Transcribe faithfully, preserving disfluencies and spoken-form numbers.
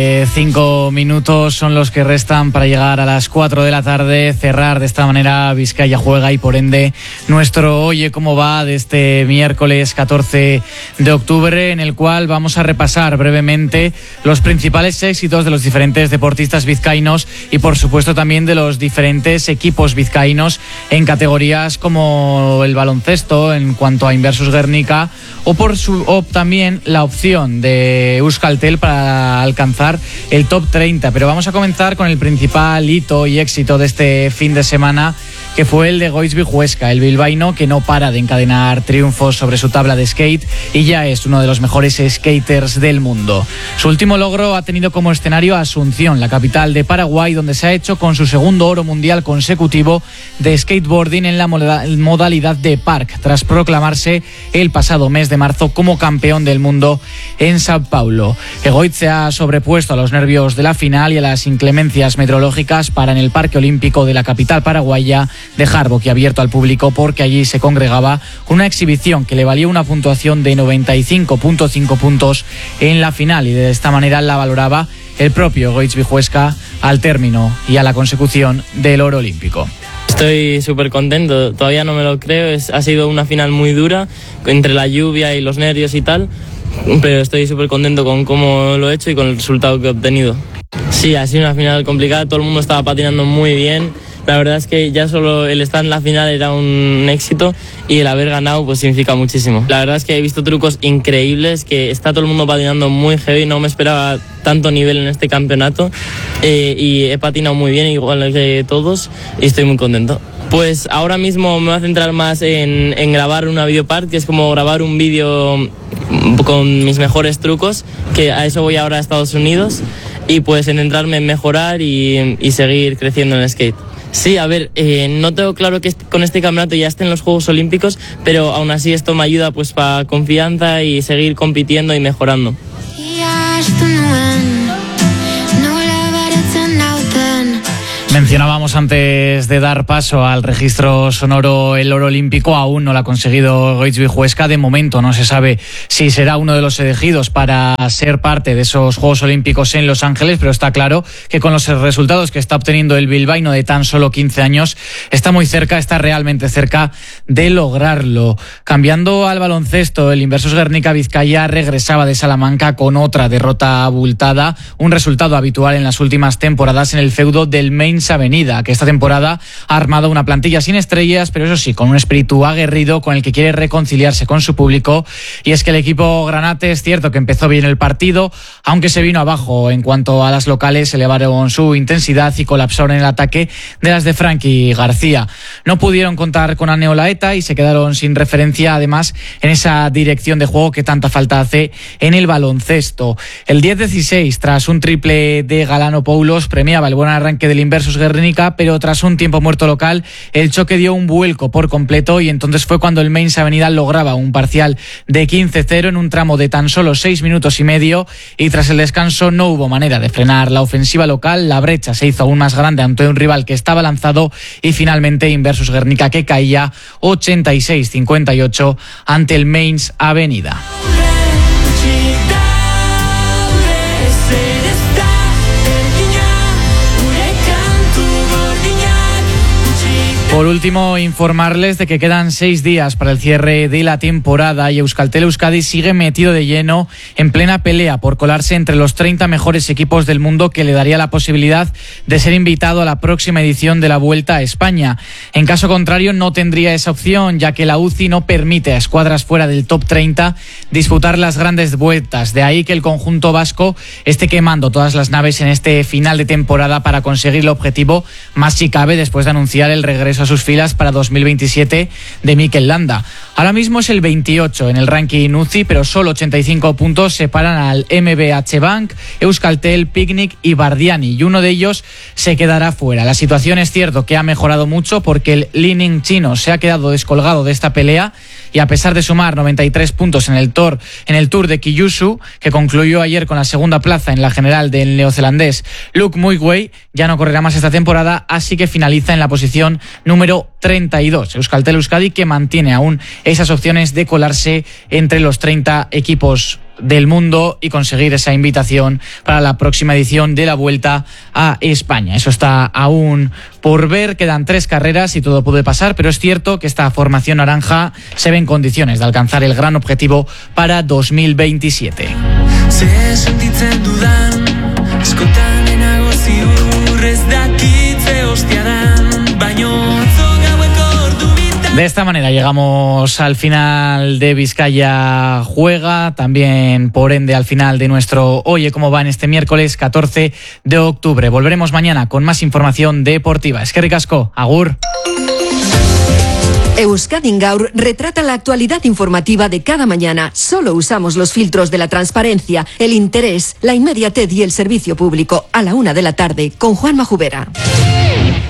Cinco minutos son los que restan para llegar a las cuatro de la tarde, cerrar de esta manera Vizcaya Juega y por ende nuestro Oye Cómo Va de este miércoles catorce de octubre, en el cual vamos a repasar brevemente los principales éxitos de los diferentes deportistas vizcaínos y por supuesto también de los diferentes equipos vizcaínos en categorías como el baloncesto en cuanto a Inversus Guernica o, por su, o también la opción de Euskaltel para alcanzar el top treinta, pero vamos a comenzar con el principal hito y éxito de este fin de semana, que fue el de Goiz Huesca, el bilbaíno que no para de encadenar triunfos sobre su tabla de skate y ya es uno de los mejores skaters del mundo. Su último logro ha tenido como escenario Asunción, la capital de Paraguay, donde se ha hecho con su segundo oro mundial consecutivo de skateboarding en la modalidad de park, tras proclamarse el pasado mes de marzo como campeón del mundo en Sao Paulo. Egoitz se ha sobrepuesto a los nervios de la final y a las inclemencias meteorológicas para en el Parque Olímpico de la capital paraguaya dejar boquiabierto al público, porque allí se congregaba una exhibición que le valió una puntuación de noventa y cinco punto cinco puntos en la final, y de esta manera la valoraba el propio Goiz Huesca al término y a la consecución del oro olímpico. Estoy súper contento, todavía no me lo creo, es, ha sido una final muy dura entre la lluvia y los nervios y tal, pero estoy súper contento con cómo lo he hecho y con el resultado que he obtenido. Sí, ha sido una final complicada, todo el mundo estaba patinando muy bien. La verdad es que ya solo el estar en la final era un éxito y el haber ganado pues significa muchísimo. La verdad es que he visto trucos increíbles, que está todo el mundo patinando muy heavy, no me esperaba tanto nivel en este campeonato eh, y he patinado muy bien, igual que todos, y estoy muy contento. Pues ahora mismo me voy a centrar más en, en grabar una videopart, que es como grabar un vídeo con mis mejores trucos, que a eso voy ahora a Estados Unidos, y pues en centrarme en mejorar y, y seguir creciendo en el skate. Sí, a ver, eh, no tengo claro que con este campeonato ya esté en los Juegos Olímpicos, pero aún así esto me ayuda pues para confianza y seguir compitiendo y mejorando. Mencionábamos antes de dar paso al registro sonoro el oro olímpico, aún no lo ha conseguido Goiz Huesca. De momento no se sabe si será uno de los elegidos para ser parte de esos Juegos Olímpicos en Los Ángeles, pero está claro que con los resultados que está obteniendo el bilbaíno de tan solo quince años, está muy cerca, está realmente cerca de lograrlo. Cambiando al baloncesto, el Inversus Guernica Vizcaya regresaba de Salamanca con otra derrota abultada, un resultado habitual en las últimas temporadas en el feudo del Mainz Avenida, que esta temporada ha armado una plantilla sin estrellas, pero eso sí, con un espíritu aguerrido con el que quiere reconciliarse con su público. Y es que el equipo granate es cierto que empezó bien el partido, aunque se vino abajo en cuanto a las locales, elevaron su intensidad y colapsaron en el ataque de las de Frankie García. No pudieron contar con Aneo Laeta y se quedaron sin referencia, además, en esa dirección de juego que tanta falta hace en el baloncesto. El diez dieciséis, tras un triple de Galano Poulos, premiaba el buen arranque del Inversus Guernica, pero tras un tiempo muerto local, el choque dio un vuelco por completo y entonces fue cuando el Mainz Avenida lograba un parcial de quince cero en un tramo de tan solo seis minutos y medio, y tras el descanso no hubo manera de frenar la ofensiva local. La brecha se hizo aún más grande ante un rival que estaba lanzado y finalmente Inversus Guernica que caía ochenta y seis cincuenta y ocho ante el Mainz Avenida. Por último, informarles de que quedan seis días para el cierre de la temporada y Euskaltel Euskadi sigue metido de lleno en plena pelea por colarse entre los treinta mejores equipos del mundo, que le daría la posibilidad de ser invitado a la próxima edición de la Vuelta a España. En caso contrario, no tendría esa opción, ya que la U C I no permite a escuadras fuera del top treinta disputar las grandes vueltas. De ahí que el conjunto vasco esté quemando todas las naves en este final de temporada para conseguir el objetivo, más si cabe después de anunciar el regreso a sus filas para dos mil veintisiete de Mikel Landa. Ahora mismo es el veintiocho en el ranking U C I, pero solo ochenta y cinco puntos separan al M B H Bank, Euskaltel, Picnic y Bardiani, y uno de ellos se quedará fuera. La situación es cierto que ha mejorado mucho, porque el Lining chino se ha quedado descolgado de esta pelea y a pesar de sumar noventa y tres puntos en el Tour, en el Tour de Kyushu, que concluyó ayer con la segunda plaza en la general del neozelandés Luke Muigwei, ya no correrá más esta temporada, así que finaliza en la posición número treinta y dos. Euskaltel Euskadi, que mantiene aún esas opciones de colarse entre los treinta equipos del mundo y conseguir esa invitación para la próxima edición de la Vuelta a España. Eso está aún por ver, quedan tres carreras y todo puede pasar, pero es cierto que esta formación naranja se ve en condiciones de alcanzar el gran objetivo para dos mil veintisiete. De esta manera llegamos al final de Vizcaya Juega, también por ende al final de nuestro Oye cómo va en este miércoles catorce de octubre. Volveremos mañana con más información deportiva. Eskerrik asko, agur. Euskadin Gaur retrata la actualidad informativa de cada mañana. Solo usamos los filtros de la transparencia, el interés, la inmediatez y el servicio público. A la una de la tarde con Juanma Jubera.